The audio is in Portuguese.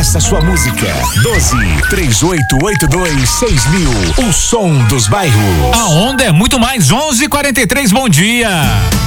Peça sua música. 12-3882-6000. O som dos bairros. A onda é muito mais. 11:43. Bom dia.